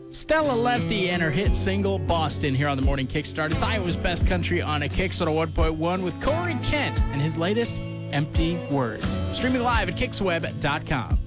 Stella Lefty and her hit single, Boston, here on the Morning Kickstart. It's Iowa's Best Country on a Kickstart 1.1 with Corey Kent and his latest, Empty Words. Streaming live at kicksweb.com.